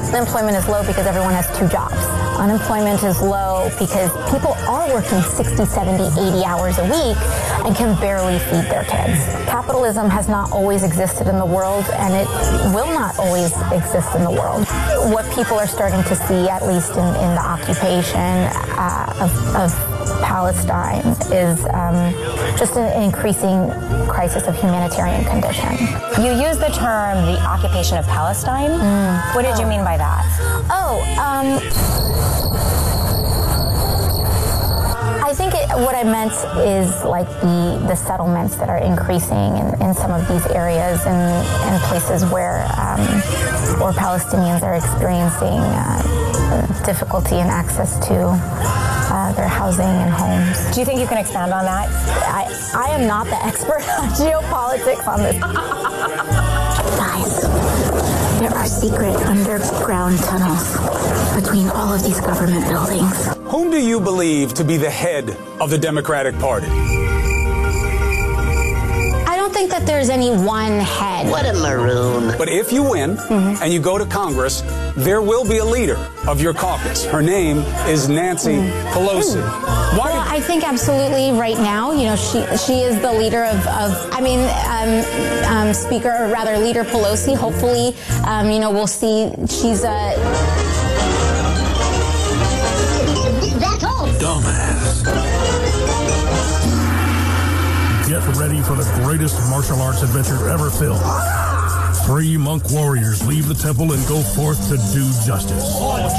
Unemployment is low because everyone has 2 jobs. Unemployment is low because people are working 60, 70, 80 hours a week and can barely feed their kids. Capitalism has not always existed in the world, and it will not always exist in the world. What people are starting to see, at least in the occupation of Palestine, is just an increasing crisis of humanitarian condition. You use the term the occupation of Palestine. What did you mean by that? I think what I meant is like the settlements that are increasing in some of these areas and places where Palestinians are experiencing difficulty in access to their housing and homes. Do you think you can expand on that? I am not the expert on geopolitics on this. Guys, there are secret underground tunnels between all of these government buildings. Whom do you believe to be the head of the Democratic Party? I don't think that there's any one head. What a maroon. But if you win and you go to Congress, there will be a leader of your caucus. Her name is Nancy Pelosi. Well, I think absolutely right now, she is the leader Speaker, or rather Leader Pelosi. Hopefully, we'll see she's That's all. Dumbass. Get ready for the greatest martial arts adventure ever filmed. 3 monk warriors leave the temple and go forth to do justice.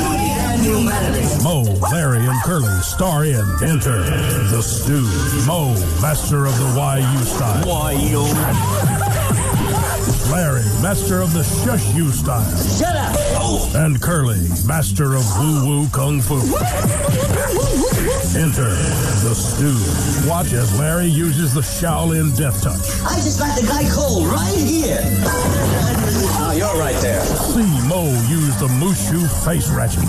Mo, Larry, and Curly star in Enter the Stew. Mo, master of the YU style. YU. Larry, master of the Shush You style. Shut up. Oh. And Curly, master of woo-woo kung fu. Enter the Stew. Watch as Larry uses the Shaolin death touch. I just got the guy cold right here. Oh, you're right there. See Mo use the Mushu face ratchet.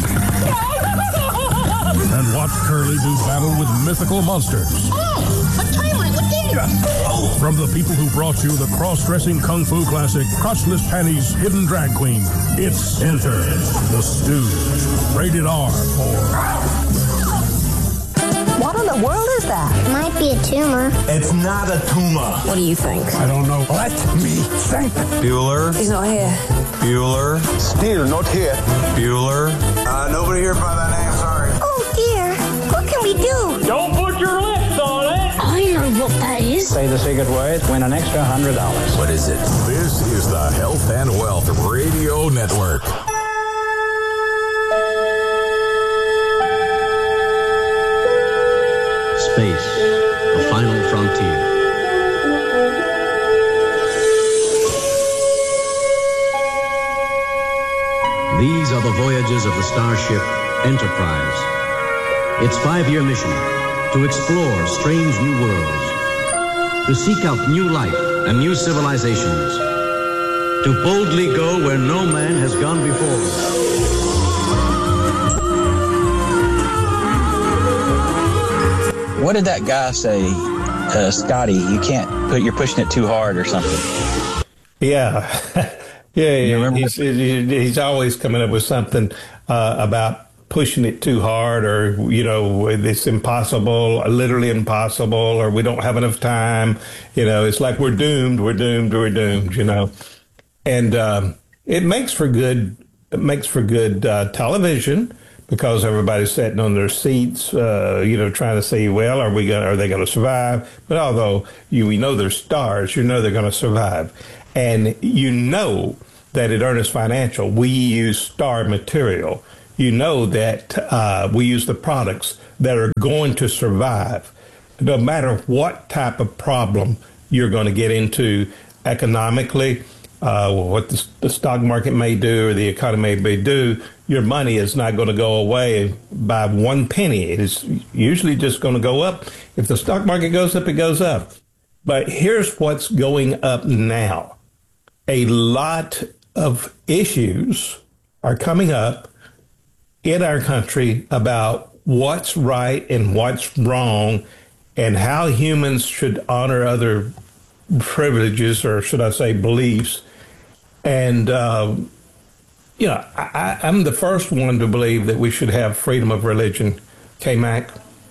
And watch Curly do battle with mythical monsters. Oh, a tyrant with dandruff. Oh. From the people who brought you the cross-dressing kung fu classic, Crotchless Panties Hidden Drag Queen, it's Enter the Stew. Rated R for... What in the world is that? Might be a tumor. It's not a tumor. What do you think? I don't know. Let me think. Bueller. He's not here. Bueller. Still not here. Bueller. Nobody here by that name, sorry. Oh dear. What can we do? Don't put your lips on it. I know what that is. Say the secret word, win an extra $100. What is it? This is the Health and Wealth Radio Network. Space, the final frontier. These are the voyages of the starship Enterprise. Its 5-year mission, to explore strange new worlds, to seek out new life and new civilizations, to boldly go where no man has gone before. What did that guy say, Scotty? You're pushing it too hard or something. Yeah. Yeah. He's always coming up with something about pushing it too hard, or, it's impossible, literally impossible, or we don't have enough time. It's like we're doomed. And it makes for good television, because everybody's sitting on their seats, trying to see, well, are they going to survive? But although we know they're stars, they're going to survive. And that at Ernest Financial, we use star material. That we use the products that are going to survive. No matter what type of problem you're going to get into economically, what the stock market may do or the economy may do, your money is not going to go away by 1 penny. It is usually just going to go up. If the stock market goes up, it goes up. But here's what's going up now. A lot of issues are coming up in our country about what's right and what's wrong, and how humans should honor other privileges, or should I say beliefs. And I'm the first one to believe that we should have freedom of religion, K-Mac.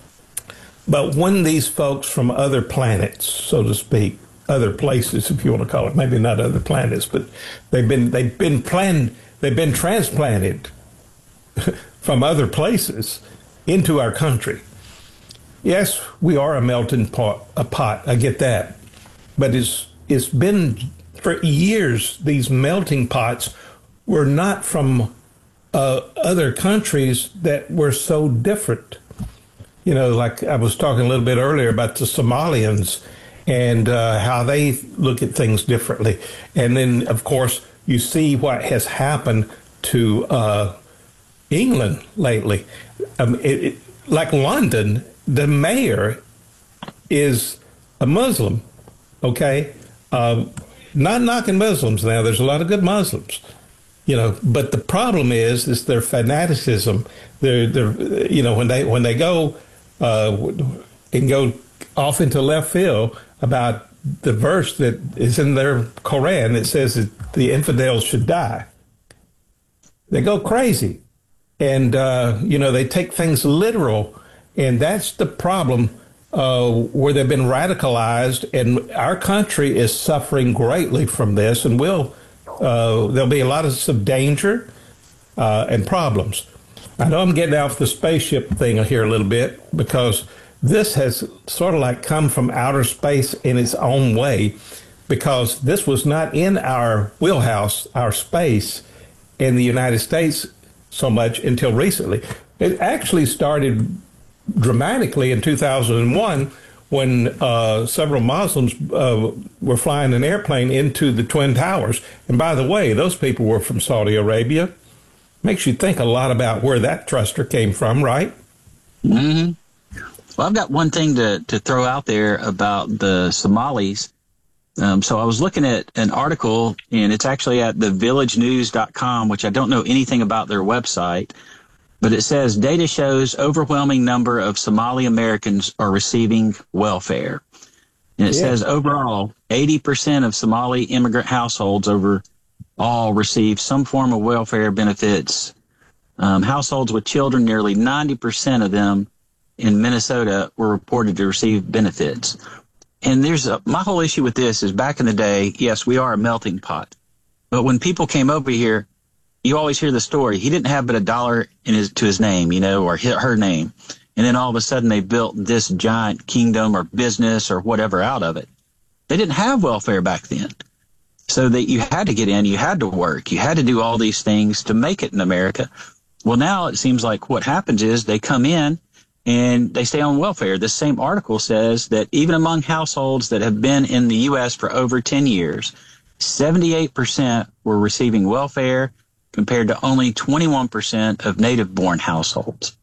But when these folks from other planets, so to speak, other places, if you want to call it, maybe not other planets, but they've been transplanted from other places into our country. Yes, we are a melting pot. I get that, but it's been for years. These melting pots were not from other countries that were so different. Like I was talking a little bit earlier about the Somalians and how they look at things differently. And then, of course, you see what has happened to England lately. Like London, the mayor is a Muslim, okay? Not knocking Muslims now. There's a lot of good Muslims. But the problem is their fanaticism. They're when they go and go off into left field about the verse that is in their Quran that says that the infidels should die. They go crazy, and they take things literal, and that's the problem. Where they've been radicalized, and our country is suffering greatly from this, and there'll be a lot of danger and problems. I know I'm getting off the spaceship thing here a little bit because this has sort of like come from outer space in its own way, because this was not in our wheelhouse, our space in the United States so much until recently. It actually started dramatically in 2001 when several Muslims were flying an airplane into the Twin Towers. And by the way, those people were from Saudi Arabia. Makes you think a lot about where that thruster came from, right? Mm-hmm. Well, I've got one thing to throw out there about the Somalis. So I was looking at an article, and it's actually at thevillagenews.com, which I don't know anything about their website. But it says data shows overwhelming number of Somali Americans are receiving welfare. And it says overall, 80% of Somali immigrant households overall receive some form of welfare benefits. Households with children, nearly 90% of them in Minnesota were reported to receive benefits. And my whole issue with this is back in the day, yes, we are a melting pot. But when people came over here, you always hear the story. He didn't have but $1 to his name, or her name. And then all of a sudden they built this giant kingdom or business or whatever out of it. They didn't have welfare back then. So that you had to get in, you had to work, you had to do all these things to make it in America. Well, now it seems like what happens is they come in and they stay on welfare. This same article says that even among households that have been in the U.S. for over 10 years, 78% were receiving welfare, compared to only 21% of native-born households.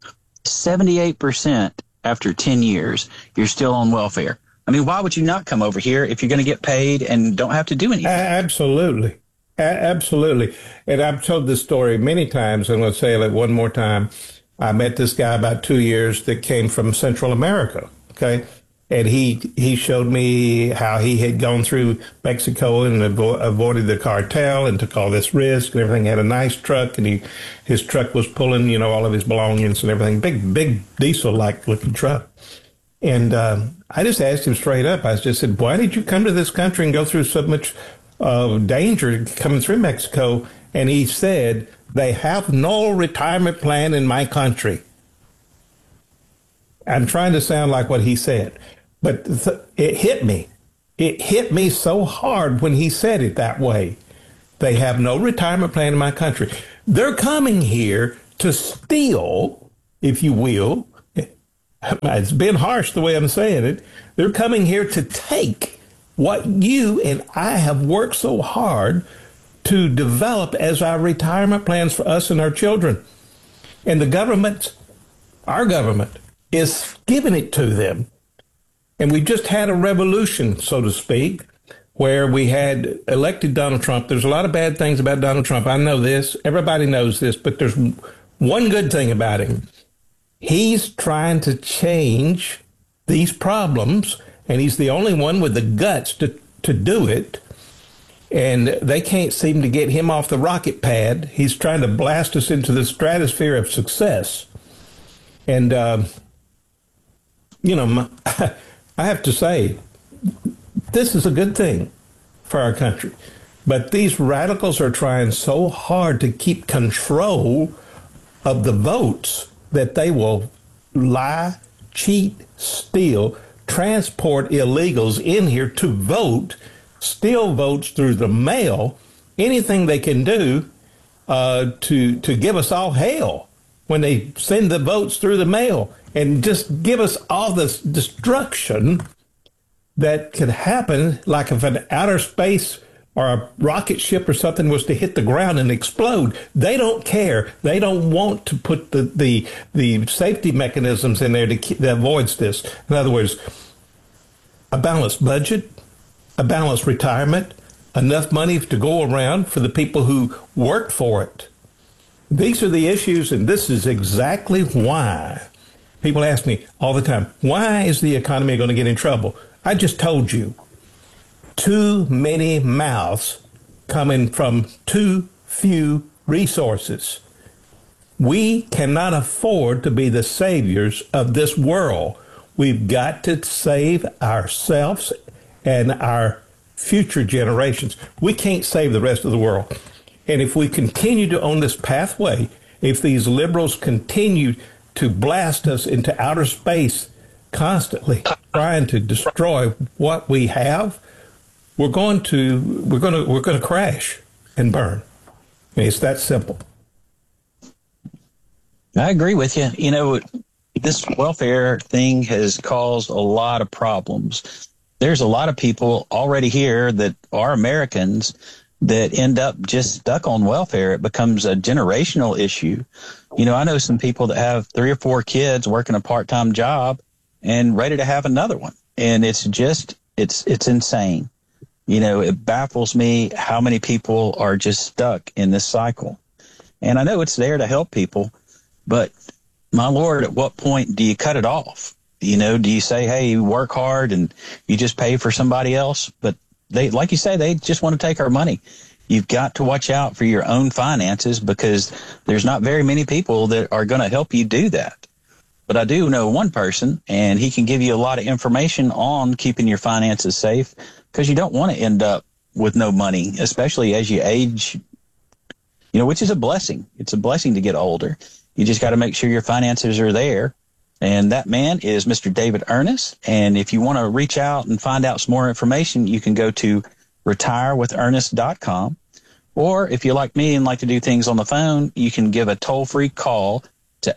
78% after 10 years, you're still on welfare. I mean, why would you not come over here if you're going to get paid and don't have to do anything? Absolutely. Absolutely. And I've told this story many times. I'm going to say it one more time. I met this guy about 2 years that came from Central America, okay? And he showed me how he had gone through Mexico and avoided the cartel and took all this risk and everything. He had a nice truck, and his truck was pulling, all of his belongings and everything. Big diesel-like looking truck. And I just asked him straight up. I just said, why did you come to this country and go through so much danger coming through Mexico? And he said, they have no retirement plan in my country. I'm trying to sound like what he said. But it hit me. It hit me so hard when he said it that way. They have no retirement plan in my country. They're coming here to steal, if you will. It's been harsh the way I'm saying it. They're coming here to take what you and I have worked so hard to develop as our retirement plans for us and our children. And the government, our government, is giving it to them. And we just had a revolution, so to speak, where we had elected Donald Trump. There's a lot of bad things about Donald Trump. I know this. Everybody knows this. But there's one good thing about him. He's trying to change these problems, and he's the only one with the guts to do it. And they can't seem to get him off the rocket pad. He's trying to blast us into the stratosphere of success. And, I have to say, this is a good thing for our country. But these radicals are trying so hard to keep control of the votes that they will lie, cheat, steal, transport illegals in here to vote, steal votes through the mail, anything they can do to give us all hell when they send the votes through the mail, and just give us all this destruction that could happen, like if an outer space or a rocket ship or something was to hit the ground and explode. They don't care. They don't want to put the safety mechanisms in there that avoids this. In other words, a balanced budget, a balanced retirement, enough money to go around for the people who worked for it. These are the issues, and this is exactly why people ask me all the time, why is the economy going to get in trouble? I just told you. Too many mouths coming from too few resources. We cannot afford to be the saviors of this world. We've got to save ourselves and our future generations. We can't save the rest of the world. And if we continue to on this pathway, if these liberals continue to blast us into outer space constantly, trying to destroy what we have, we're going to crash and burn. I mean, it's that simple. I agree with you. You know, this welfare thing has caused a lot of problems. There's a lot of people already here that are Americans that end up just stuck on welfare. It becomes a generational issue. You know, I know some people that have 3 or 4 kids working a part-time job and ready to have another one. And it's insane. You know, it baffles me how many people are just stuck in this cycle. And I know it's there to help people, but my Lord, at what point do you cut it off? You know, do you say, hey, you work hard and you just pay for somebody else? But they, like you say, they just want to take our money. You've got to watch out for your own finances, because there's not very many people that are going to help you do that. But I do know one person, and he can give you a lot of information on keeping your finances safe, because you don't want to end up with no money, especially as you age, you know, which is a blessing. It's a blessing to get older. You just got to make sure your finances are there. And that man is Mr. David Ernest. And if you want to reach out and find out some more information, you can go to retirewithernest.com. Or if you like me and like to do things on the phone, you can give a toll-free call to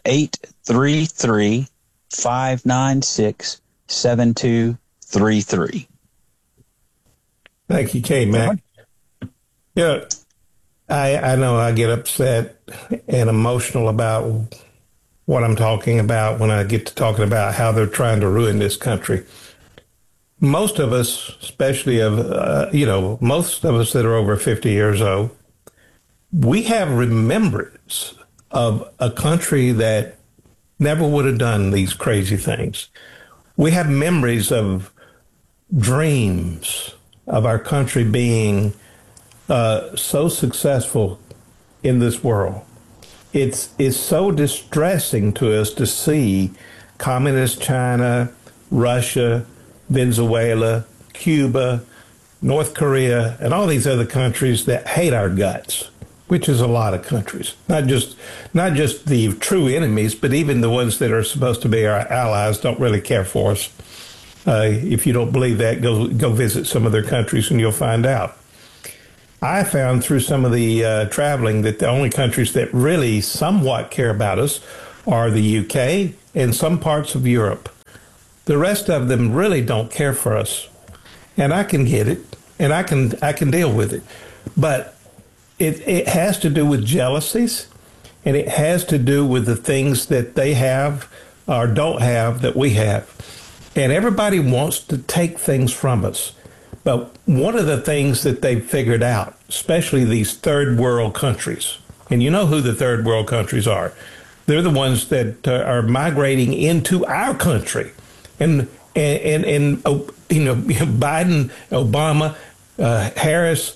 833-596-7233. Thank you, K-Mac. Yeah, I know I get upset and emotional about what I'm talking about when I get to talking about how they're trying to ruin this country. Most of us, especially most of us that are over 50 years old, we have remembrance of a country that never would have done these crazy things. We have memories of dreams of our country being so successful in this world. It's so distressing to us to see communist China, Russia, Venezuela, Cuba, North Korea, and all these other countries that hate our guts, which is a lot of countries. Not just the true enemies, but even the ones that are supposed to be our allies don't really care for us. If you don't believe that, go visit some of their countries and you'll find out. I found through some of the traveling that the only countries that really somewhat care about us are the UK and some parts of Europe. The rest of them really don't care for us. And I can get it, and I can deal with it. But it has to do with jealousies, and it has to do with the things that they have or don't have that we have. And everybody wants to take things from us. But one of the things that they've figured out, especially these third world countries, and you know who the third world countries are. They're the ones that are migrating into our country. And Biden, Obama, Harris,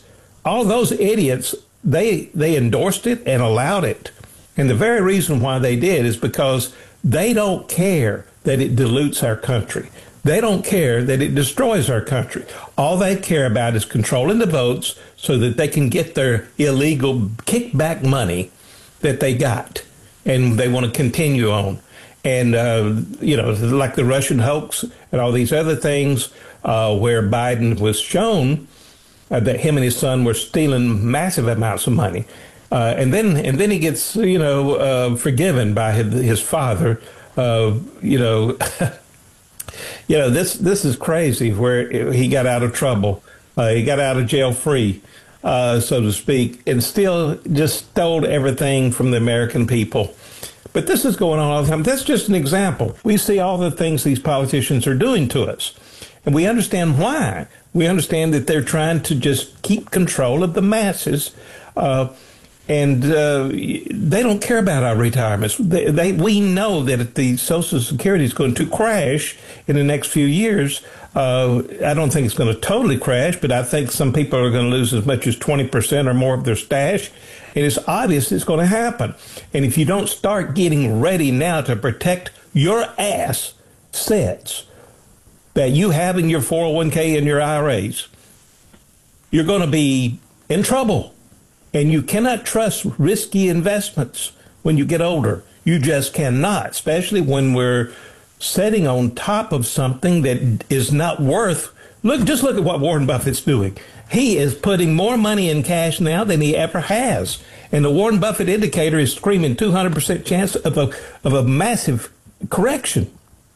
all those idiots, they endorsed it and allowed it. And the very reason why they did is because they don't care that it dilutes our country. They don't care that it destroys our country. All they care about is controlling the votes so that they can get their illegal kickback money that they got, and they want to continue on. And, like the Russian hoax and all these other things where Biden was shown that him and his son were stealing massive amounts of money. And then he gets, forgiven by his father. This is crazy where he got out of trouble. He got out of jail free, so to speak, and still just stole everything from the American people. But this is going on all the time. That's just an example. We see all the things these politicians are doing to us, and we understand why. We understand that they're trying to just keep control of the masses, and they don't care about our retirements. We know that if the Social Security is going to crash in the next few years, I don't think it's going to totally crash, but I think some people are going to lose as much as 20% or more of their stash. And it's obvious it's going to happen. And if you don't start getting ready now to protect your assets that you have in your 401k and your IRAs, you're going to be in trouble. And you cannot trust risky investments when you get older. You just cannot, especially when we're sitting on top of something that is not worth. Just look at what Warren Buffett's doing. He is putting more money in cash now than he ever has. And the Warren Buffett indicator is screaming 200% chance of a massive correction.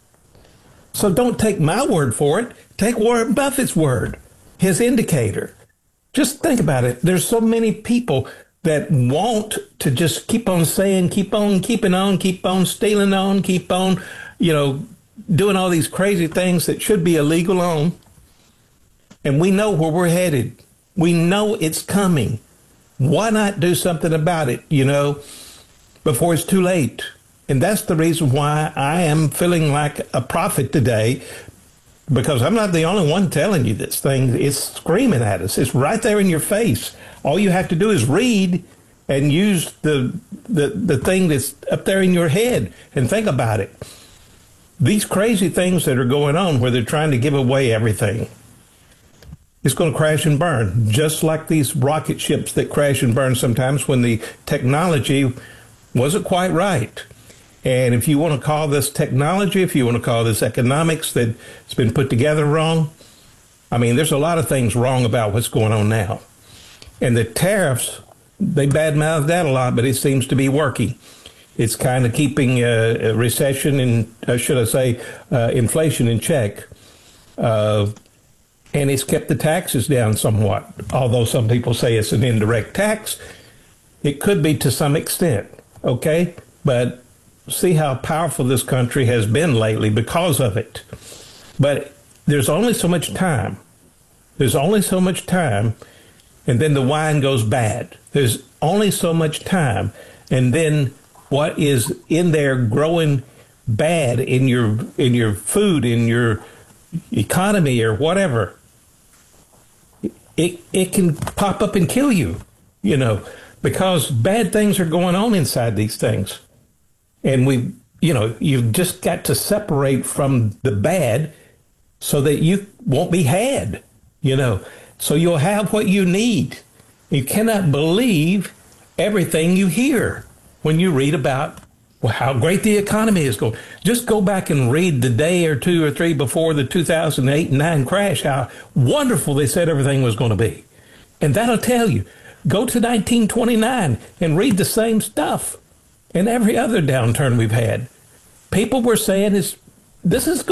So don't take my word for it. Take Warren Buffett's word, his indicator. Just think about it. There's so many people that want to just keep on saying, keep on keeping on, keep on stealing on, keep on, doing all these crazy things that should be illegal on. And we know where we're headed. We know it's coming. Why not do something about it, before it's too late? And that's the reason why I am feeling like a prophet today, because I'm not the only one telling you this thing. It's screaming at us. It's right there in your face. All you have to do is read and use the thing that's up there in your head and think about it. These crazy things that are going on where they're trying to give away everything, it's going to crash and burn, just like these rocket ships that crash and burn sometimes when the technology wasn't quite right. And if you want to call this technology, if you want to call this economics that's been put together wrong, there's a lot of things wrong about what's going on now. And the tariffs, they badmouthed that a lot, but it seems to be working. It's kind of keeping a recession and, inflation in check. And it's kept the taxes down somewhat. Although some people say it's an indirect tax, it could be to some extent, okay? But see how powerful this country has been lately because of it. But there's only so much time. There's only so much time, and then the wine goes bad. There's only so much time, and then what is in there growing bad in your food, in your economy or whatever, it can pop up and kill you, because bad things are going on inside these things. And you've just got to separate from the bad so that you won't be had, so you'll have what you need. You cannot believe everything you hear when you read about how great the economy is going. Just go back and read the day or two or three before the 2008 and 9 crash, how wonderful they said everything was going to be. And that'll tell you. Go to 1929 and read the same stuff. And every other downturn we've had, people were saying this is